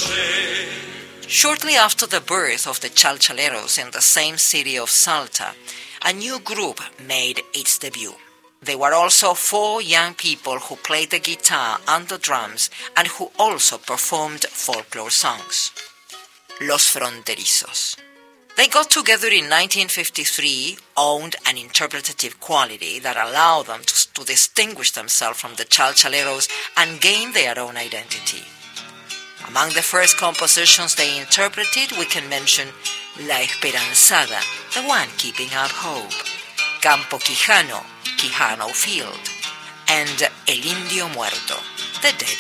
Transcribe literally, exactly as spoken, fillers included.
Shortly after the birth of the Chalchaleros in the same city of Salta, a new group made its debut. They were also four young people who played the guitar and the drums and who also performed folklore songs. Los Fronterizos. They got together in nineteen fifty-three, owned an interpretative quality that allowed them to, to distinguish themselves from the Chalchaleros and gain their own identity. Among the first compositions they interpreted, we can mention La Esperanzada, the one keeping up hope, Campo Quijano, Quijano Field, and El Indio Muerto, the dead